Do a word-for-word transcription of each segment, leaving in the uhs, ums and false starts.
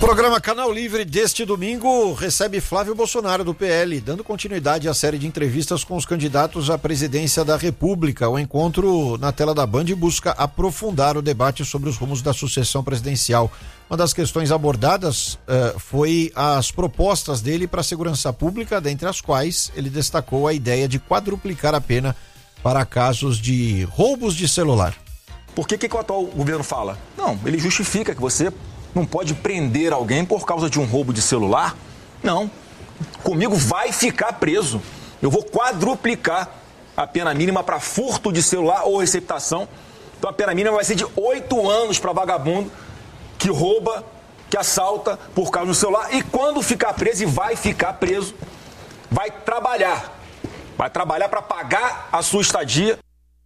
programa Canal Livre deste domingo recebe Flávio Bolsonaro do P L, dando continuidade à série de entrevistas com os candidatos à presidência da República. O encontro na tela da Band busca aprofundar o debate sobre os rumos da sucessão presidencial. Uma das questões abordadas uh, foi as propostas dele para a segurança pública, dentre as quais ele destacou a ideia de quadruplicar a pena para casos de roubos de celular. Por que que o atual governo fala? Não, ele justifica que você não pode prender alguém por causa de um roubo de celular. Não, comigo vai ficar preso. Eu vou quadruplicar a pena mínima para furto de celular ou receptação. Então a pena mínima vai ser de oito anos para vagabundo que rouba, que assalta por causa do celular. E quando ficar preso, e vai ficar preso, vai trabalhar. Vai trabalhar para pagar a sua estadia.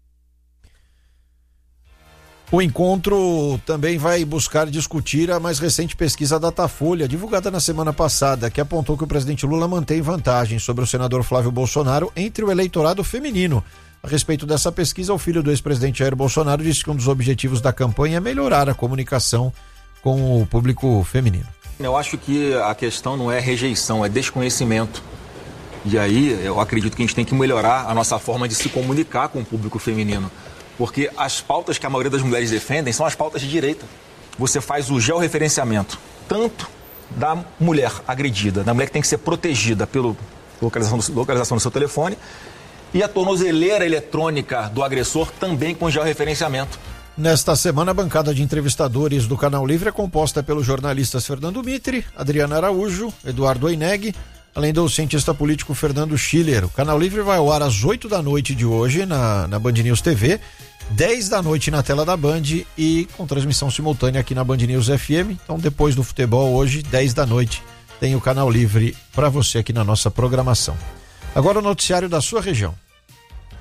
O encontro também vai buscar discutir a mais recente pesquisa Datafolha, divulgada na semana passada, que apontou que o presidente Lula mantém vantagem sobre o senador Flávio Bolsonaro entre o eleitorado feminino. A respeito dessa pesquisa, o filho do ex-presidente Jair Bolsonaro disse que um dos objetivos da campanha é melhorar a comunicação com o público feminino. Eu acho que a questão não é rejeição, é desconhecimento. E aí eu acredito que a gente tem que melhorar a nossa forma de se comunicar com o público feminino. Porque as pautas que a maioria das mulheres defendem são as pautas de direita. Você faz o georreferenciamento, tanto da mulher agredida, da mulher que tem que ser protegida pela localização do, localização do seu telefone, e a tornozeleira eletrônica do agressor também com georreferenciamento. Nesta semana, a bancada de entrevistadores do Canal Livre é composta pelos jornalistas Fernando Mitre, Adriana Araújo, Eduardo Oineg, além do cientista político Fernando Schiller. O Canal Livre vai ao ar às oito da noite de hoje na, na Band News T V, dez da noite na tela da Band e com transmissão simultânea aqui na Band News F M. Então, depois do futebol, hoje, dez da noite, tem o Canal Livre para você aqui na nossa programação. Agora o noticiário da sua região.